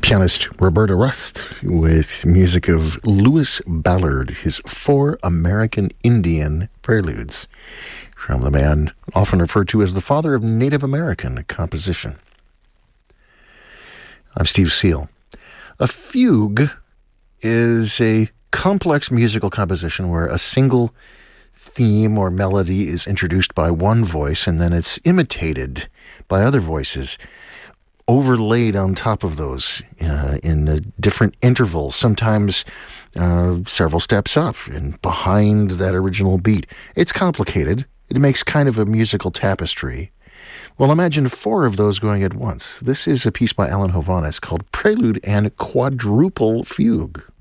Pianist Roberta Rust with music of Louis Ballard, his 4 American Indian Preludes, from the man often referred to as the father of Native American composition. I'm Steve Seal. A fugue is a complex musical composition where a single theme or melody is introduced by one voice and then it's imitated by other voices, overlaid on top of those in different intervals, sometimes several steps up and behind that original beat. It's complicated. It makes kind of a musical tapestry. Well, imagine 4 of those going at once. This is a piece by Alan Hovhaness called Prelude and Quadruple Fugue.